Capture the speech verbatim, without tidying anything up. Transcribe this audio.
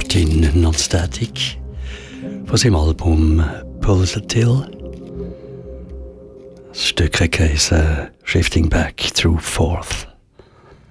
Martin Non-Static von seinem Album Pulsatile. Das Stück heisst uh, Shifting Back Through Fourth.